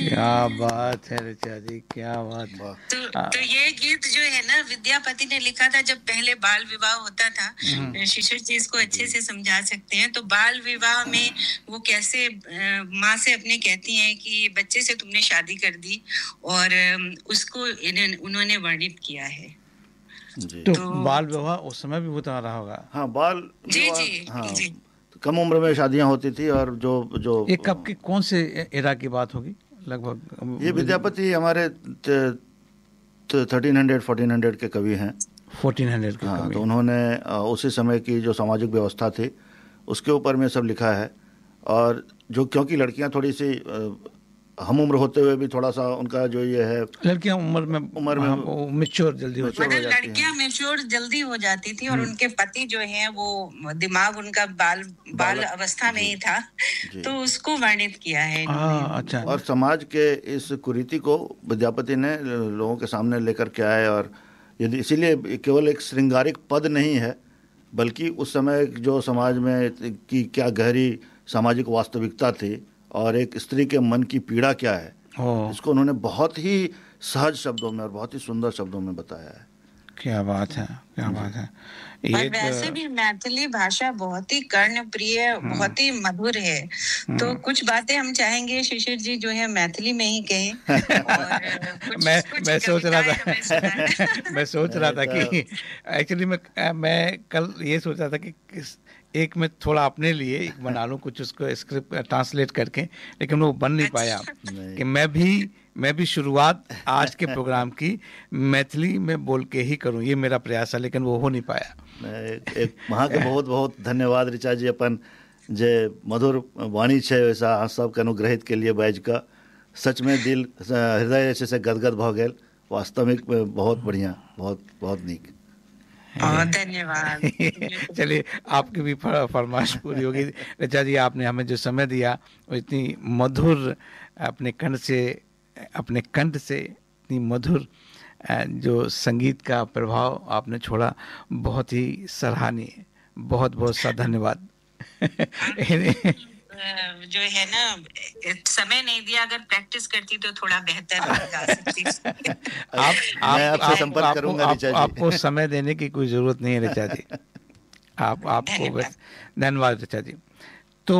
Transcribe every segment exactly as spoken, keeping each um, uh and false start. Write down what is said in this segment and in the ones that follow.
क्या बात है ऋचा जी, क्या बात है। तो, तो ये गीत जो है ना विद्यापति ने लिखा था जब पहले बाल विवाह होता था। शिशिर जी इसको अच्छे से समझा सकते हैं। तो बाल विवाह में वो कैसे माँ से अपने कहती हैं कि बच्चे से तुमने शादी कर दी, और उसको उन्होंने वर्णित किया है। जी। तो, तो बाल विवाह उस समय भी होता रहा होगा। हाँ, बाल जी जी, हाँ, जी। कम उम्र में शादियां होती थी। और जो जो ये कब की कौन से एरा की बात होगी लगभग? ये विद्यापति हमारे थर्टीन हंड्रेड फोर्टीन हंड्रेड के कवि हैं। फोर्टीन हंड्रेड के हाँ, कवि। तो उन्होंने उसी समय की जो सामाजिक व्यवस्था थी उसके ऊपर में सब लिखा है। और जो क्योंकि लड़कियां थोड़ी सी हम उम्र होते हुए भी थोड़ा सा उनका जो ये है, लड़कियां उम्र में उम्र में मैच्योर जल्दी हो जाती है। लड़कियां मैच्योर जल्दी हो जाती थी और उनके पति जो हैं वो दिमाग उनका बाल बाल अवस्था में ही था, तो उसको वर्णित किया है इन्होंने। अच्छा। और समाज के इस कुरीति को विद्यापति ने लोगों के सामने लेकर के आए। और यदि इसीलिए केवल एक श्रृंगारिक पद नहीं है, बल्कि उस समय जो समाज में की क्या गहरी सामाजिक वास्तविकता थी और एक स्त्री के मन की पीड़ा क्या है, इसको उन्होंने बहुत ही सहज शब्दों में और बहुत ही सुंदर शब्दों में बताया है। क्या बात है, क्या बात है। ये वैसे भी मैथिली भाषा बहुत ही कर्णप्रिय, बहुत ही मधुर है। तो कुछ बातें हम चाहेंगे शिशिर जी जो है मैथिली में ही कहें। और कुछ, मैं कुछ मैं सोच रहा था मैं सोच रहा था कि एक्चुअली मैं मैं कल ये सोच रहा था कि किस एक में थोड़ा अपने लिए एक बना लूं कुछ, उसको स्क्रिप्ट ट्रांसलेट करके, लेकिन वो बन नहीं पाया। कि मैं भी मैं भी शुरुआत आज के प्रोग्राम की मैथिली में बोल के ही करूं, ये मेरा प्रयास है, लेकिन वो हो नहीं पाया। एक, एक वहाँ के बहुत बहुत धन्यवाद ऋचा जी, अपन जे मधुर वाणी छे वैसा अहाँ सबके अनुग्रहित के लिए बाज का सच में दिल हृदय से गदगद भ गेल। वास्तविक में बहुत बढ़िया, बहुत बहुत नीक। धन्यवाद। चलिए, आपकी भी फरमाइश पूरी होगी। ऋचा जी, आपने हमें जो समय दिया वो इतनी मधुर, अपने कंठ से अपने कंठ से इतनी मधुर जो संगीत का प्रभाव आपने छोड़ा, बहुत ही सराहनीय। बहुत बहुत सा धन्यवाद। जो है ना, समय नहीं दिया, अगर प्रैक्टिस करती तो थोड़ा बेहतर गा सकती। आप आपसे संपर्क करूंगा ऋचा जी। आपको समय देने की कोई जरूरत नहीं है ऋचा जी। आप आपको बस धन्यवाद ऋचा जी। तो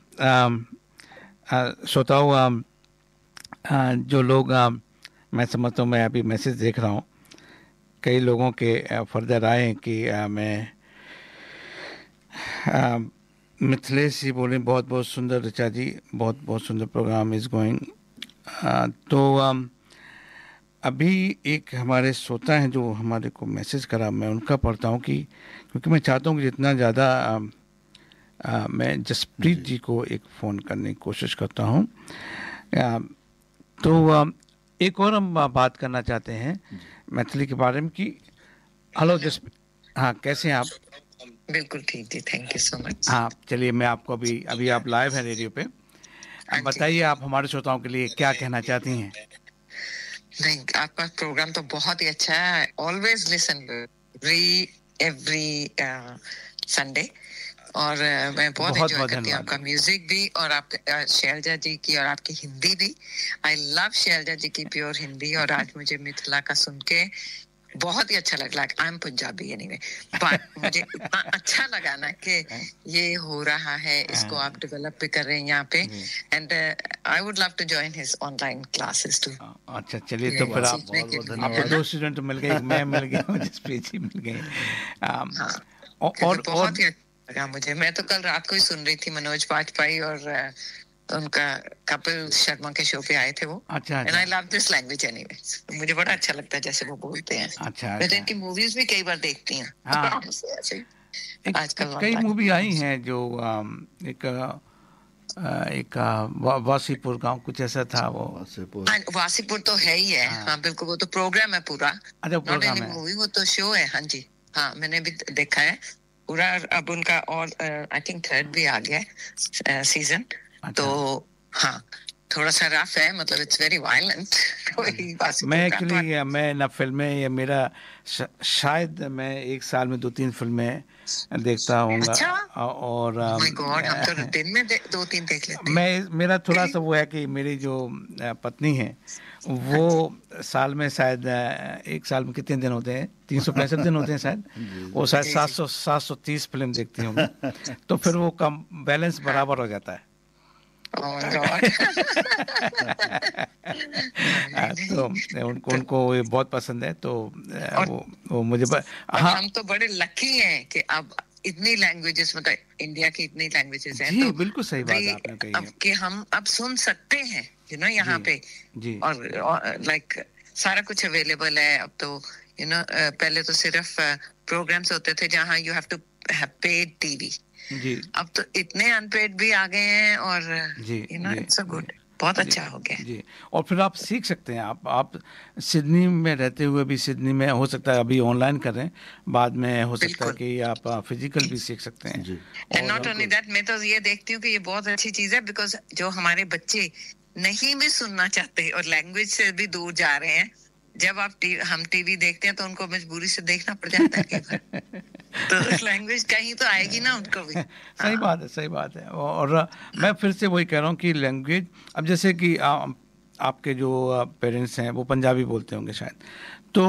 श्रोताओं, जो लोग, मैं समझता हूँ, मैं अभी मैसेज देख रहा हूँ, कई लोगों के फर्दर आए कि मैं मिथिलेश जी बोले बहुत बहुत सुंदर ऋचा जी, बहुत बहुत सुंदर प्रोग्राम इज़ गोइंग। तो अभी एक हमारे श्रोता हैं जो हमारे को मैसेज करा, मैं उनका पढ़ता हूँ कि क्योंकि मैं चाहता हूँ कि जितना ज़्यादा मैं जसप्रीत जी को एक फ़ोन करने की कोशिश करता हूँ। तो एक और हम बात करना चाहते हैं मैथिली के बारे में कि हेलो जसप्रीत, हाँ कैसे हैं आप? बिल्कुल ठीक जी, थैंक यू सो मच। हाँ, चलिए, मैं आपको अभी अभी आप लाइव हैं रेडियो पे। अब बताइए, आप हमारे श्रोताओं के लिए क्या कहना चाहती हैं? नहीं, आपका प्रोग्राम तो बहुत ही अच्छा है। Always listen every every Sunday, और uh, मैं बहुत एंजॉय करती हूँ आपका म्यूजिक भी, और आपके शैलजा जी की और आपकी हिंदी भी। आई लव शैलजा जी की प्योर हिंदी, और आज मुझे मिथिला का सुन के बहुत ही अच्छा लग रहा है। I am Punjabi anyway, but मुझे इतना अच्छा लगा ना कि ये हो रहा है, इसको आप डेवलप भी कर रहे हैं यहाँ पे, and I would love to join his online classes to. अच्छा, चलिए, तो फिर आप आपको दो स्टूडेंट मिल गए, मैं मिल गया, जसप्रीत जी मिल गए। और बहुत ही अच्छा लगा मुझे। मैं तो कल रात को ही सुन रही थी, मनोज बाजपेयी और उनका कपिल शर्मा के शो पे आए थे वो। अच्छा, and I love this language anyway, मुझे बड़ा अच्छा लगता है जैसे वो बोलते हैं। अच्छा, मैं तो इनकी मूवीज भी कई बार देखती हूँ। हाँ, आजकल कई मूवी आई हैं जो एक एक वासीपुर गांव कुछ ऐसा था, वो वासीपुर वासीपुर तो है ही है। हाँ बिल्कुल, वो तो प्रोग्राम है पूरा, नॉट एनी मूवी, वो तो शो है। हाँ जी, हाँ मैंने भी देखा है पूरा। अब उनका और आई थिंक थर्ड भी आ गया है सीजन। तो हाँ, थोड़ा सा रफ है, मतलब इट्स वेरी वायलेंट। मैं एक्चुअली मैं ना फिल्में या मेरा श, शायद मैं एक साल में दो तीन फिल्में देखता हूँगा। अच्छा? और oh my God, हम तो दिन में दो तीन देख लेते हैं। मैं मेरा थोड़ा सा वो है कि मेरी जो पत्नी है वो साल में शायद एक साल में कितने दिन होते हैं, तीन सौ पैंसठ दिन होते हैं शायद, वो शायद सात सौ सात सौ तीस फिल्म देखती होंगी, तो फिर वो कम बैलेंस बराबर हो जाता है। Oh my God. तो उनको उनको ये बहुत पसंद है, तो वो, वो मुझे ब... हाँ, हम तो बड़े लकी हैं कि अब इतनी लैंग्वेजेस, मतलब इंडिया की इतनी लैंग्वेजेस हैं, तो बिल्कुल सही बात आपने कही है। अब कि हम अब सुन सकते हैं, यू नो, यहाँ पे जी, और लाइक सारा कुछ अवेलेबल है अब तो, यू नो। पहले तो सिर्फ प्रोग्राम्स होते थे जहाँ you have to have paid TV, जी, अब तो इतने अनपेड भी आ गए हैं, और you know it's a good, बहुत अच्छा हो गया जी। और फिर आप सीख सकते हैं, आप आप सिडनी में रहते हुए भी, सिडनी में हो सकता है अभी ऑनलाइन कर रहे हैं, बाद में हो सकता है कि आप फिजिकल भी सीख सकते हैं। एंड नॉट ओनली दैट, मैं तो ये देखती हूँ कि ये बहुत अच्छी चीज है, बिकॉज जो हमारे बच्चे नहीं भी सुनना चाहते और लैंग्वेज से भी दूर जा रहे हैं, जब आप टी, हम टीवी देखते हैं तो उनको मजबूरी से देखना पड़ जाता है तो लैंग्वेज कहीं तो आएगी ना उनको भी। सही बात है, सही बात है। और मैं फिर से वही कह रहा हूँ कि लैंग्वेज, अब जैसे कि आ, आपके जो पेरेंट्स हैं वो पंजाबी बोलते होंगे शायद, तो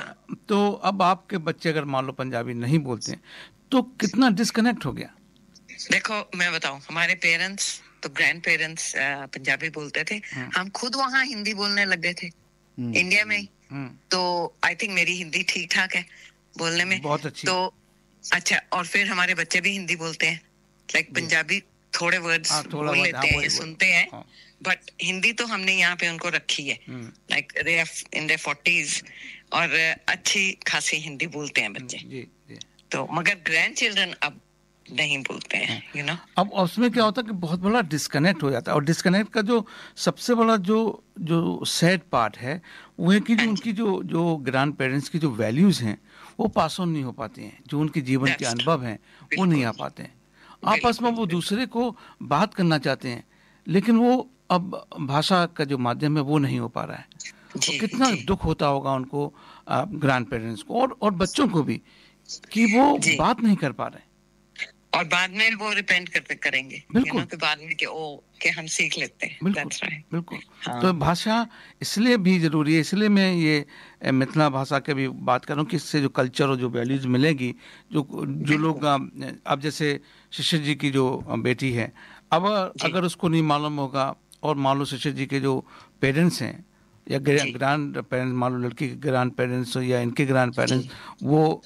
तो अब आपके बच्चे अगर मान लो पंजाबी नहीं बोलते हैं तो कितना डिस्कनेक्ट हो गया। देखो मैं बताऊं, हमारे पेरेंट्स तो ग्रैंड पेरेंट्स पंजाबी बोलते थे, हम खुद वहाँ हिंदी बोलने लग गए थे इंडिया में, तो आई थिंक मेरी हिंदी ठीक ठाक है बोलने में, बहुत अच्छी। तो अच्छा, और फिर हमारे बच्चे भी हिंदी बोलते हैं, लाइक पंजाबी थोड़े वर्ड्स बोल लेते हैं, सुनते हैं, बट हिंदी तो हमने यहाँ पे उनको रखी है, like they are in their forties, और अच्छी खासी हिंदी बोलते हैं बच्चे, जी, जी। तो मगर ग्रैंड चिल्ड्रन अब नहीं बोलते हैं, यू नो। अब उसमें क्या होता है कि बहुत बड़ा डिस्कनेक्ट हो जाता है, और डिस्कनेक्ट का जो सबसे बड़ा जो जो सैड पार्ट है वो है कि जो उनकी जो जो ग्रैंड पेरेंट्स की जो वैल्यूज हैं वो पास ऑन नहीं हो पाती हैं, जो उनके जीवन के अनुभव हैं वो नहीं आ पाते हैं। आपस में वो दूसरे को बात करना चाहते हैं, लेकिन वो अब भाषा का जो माध्यम है वो नहीं हो पा रहा है। तो कितना दुख होता होगा उनको, ग्रैंड पेरेंट्स को और और बच्चों को भी, कि वो बात नहीं कर पा रहे, और बाद में वो रिपेंट करते करेंगे, बिल्कुल, के बाद में कि ओ कि हम सीख लेते हैं। बिल्कुल, right. बिल्कुल। हाँ। तो भाषा इसलिए भी जरूरी है, इसलिए मैं ये मिथिला भाषा के भी बात कर रहा हूँ कि इससे जो कल्चर और जो वैल्यूज मिलेगी, जो जो लोग अब जैसे शिशिर जी की जो बेटी है, अब अगर उसको नहीं मालूम होगा, और मान लो शिशिर जी के जो पेरेंट्स हैं या ग्रैंड पेरेंट्स, मान लो लड़की के ग्रैंड पेरेंट्स या इनके ग्रैंड पेरेंट्स, वो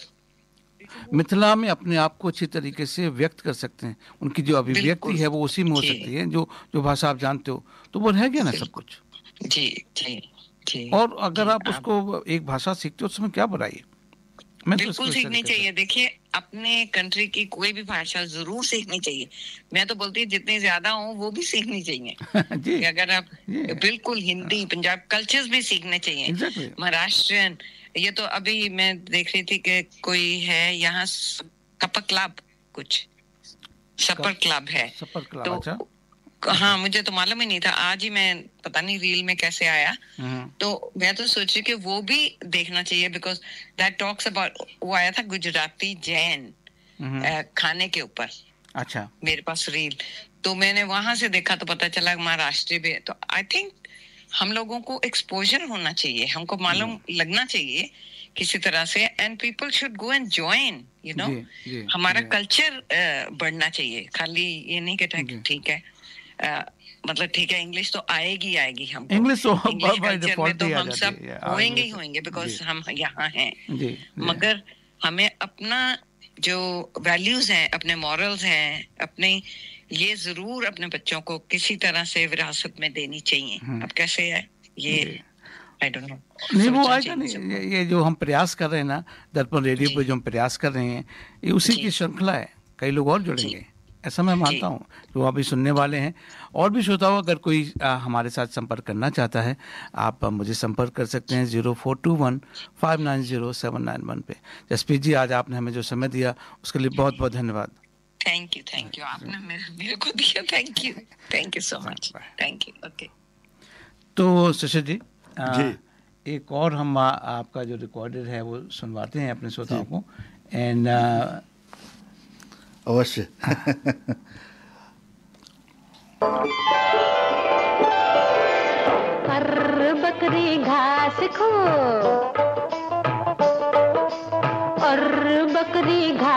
मिथिला में अपने आप को अच्छी तरीके से व्यक्त कर सकते हैं, उनकी जो अभिव्यक्ति है वो उसी में हो सकती है, जो जो भाषा आप जानते हो, तो वो रह गया ना सब कुछ। जी जी जी। और अगर आप उसको एक भाषा सीखते हो उसमें क्या बुराई है, मैं बिल्कुल तो सीखनी चाहिए। देखिए, अपने कंट्री की कोई भी भाषा जरूर सीखनी चाहिए, मैं तो बोलती हूँ जितनी ज्यादा हो वो भी सीखनी चाहिए अगर आप बिल्कुल हिंदी, पंजाब कल्चर्स भी सीखने चाहिए, महाराष्ट्रियन। ये तो अभी मैं देख रही थी कि कोई है यहाँ सपर क्लब, कुछ सपर क्लब है, सपर क्लब, तो अच्छा? हाँ, मुझे तो मालूम ही नहीं था, आज ही मैं पता नहीं रील में कैसे आया, तो मैं तो सोच रही कि वो भी देखना चाहिए, बिकॉज दैट टॉक्स अबाउट, वो आया था गुजराती जैन खाने के ऊपर। अच्छा, मेरे पास रील, तो मैंने वहां से देखा तो पता चला महाराष्ट्र भी, तो आई थिंक हम लोगों को एक्सपोजर होना चाहिए, हमको मालूम लगना चाहिए किसी तरह से, and people should go and join, you know, हमारा कल्चर बढ़ना चाहिए, खाली ये नहीं कहता ठीक है, uh, मतलब ठीक है इंग्लिश तो आएगी आएगी, हमको इंग्लिश तो कल्चर में तो हम सब होएंगे ही होएंगे, बिकॉज हम यहाँ हैं, मगर हमें अपना जो वैल्यूज हैं, अपने मॉरल्स हैं, अपने ये जरूर अपने बच्चों को किसी तरह से विरासत में देनी चाहिए। अब कैसे है ये, आई डोंट नो, नहीं वो आएगा नहीं, ये, ये जो हम प्रयास कर रहे हैं ना, दर्पण रेडियो पे जो हम प्रयास कर रहे हैं, ये उसी की श्रृंखला है, कई लोग और जुड़ेंगे, ऐसा मैं मानता हूँ, जो अभी सुनने वाले हैं और भी श्रोताओं, अगर कोई आ, हमारे साथ संपर्क करना चाहता है, आप मुझे संपर्क कर सकते हैं zero four to one five nine zero seven nine one पे। जसप्रीत जी, आज आपने हमें जो समय दिया उसके लिए बहुत बहुत धन्यवाद। थैंक यू, थैंक यू, आपने मेरे, मेरे को दिया, thank you, thank you so much, thank you, okay. तो शिशिर जी, आ, जी एक और हम आ, आपका जो रिकॉर्डेड है वो सुनवाते हैं अपने श्रोताओं को। एंड अवश्य। पर बकरी घास खो और बकरी घास